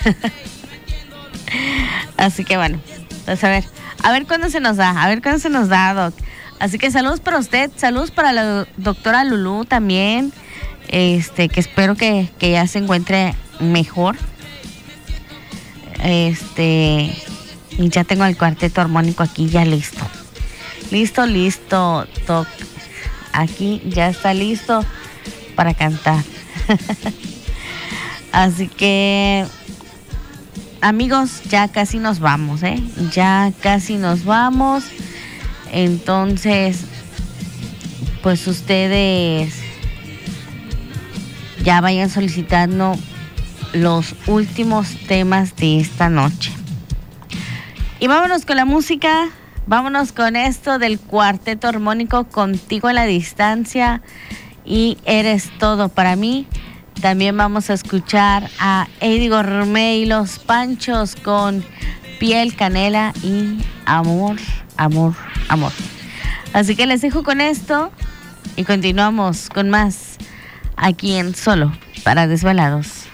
Así que bueno, pues a ver cuándo se nos da, Doc. Así que saludos para usted, saludos para la doctora Lulú también, que espero que ya se encuentre mejor. Y ya tengo el cuarteto armónico aquí ya listo. Listo, Doc. Aquí ya está listo para cantar. Así que, amigos, ya casi nos vamos, Ya casi nos vamos. Entonces, pues ustedes ya vayan solicitando los últimos temas de esta noche. Y vámonos con la música. Vámonos con esto del cuarteto armónico, Contigo a la Distancia y Eres Todo para mí. También vamos a escuchar a Eddie Gourmet y los Panchos con Piel, Canela y Amor. Así que les dejo con esto y continuamos con más aquí en Solo para Desvelados.